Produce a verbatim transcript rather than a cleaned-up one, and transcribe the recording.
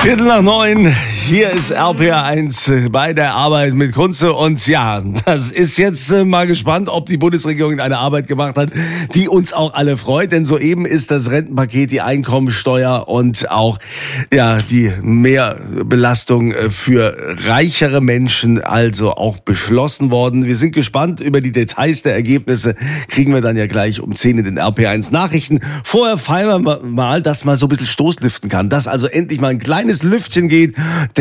Viertel nach neun, hier ist R P R eins bei der Arbeit mit Kunze und ja, das ist jetzt äh, mal gespannt, ob die Bundesregierung eine Arbeit gemacht hat, die uns auch alle freut, denn soeben ist das Rentenpaket, die Einkommensteuer und auch ja die Mehrbelastung für reichere Menschen also auch beschlossen worden. Wir sind gespannt über die Details der Ergebnisse, kriegen wir dann ja gleich um zehn in den R P R eins Nachrichten. Vorher feiern wir mal, dass man so ein bisschen Stoßlüften kann, dass also endlich mal ein kleines Lüftchen geht.